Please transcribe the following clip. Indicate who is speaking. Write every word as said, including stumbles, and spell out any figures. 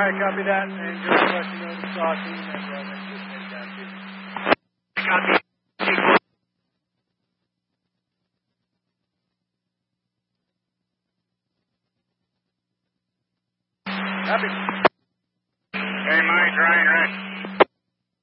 Speaker 1: right, copy that. And just to let you know the SWAT team and uh, next week headed down to you.
Speaker 2: Copy.
Speaker 1: Copy.
Speaker 2: Hey, Mike, Ryan, right?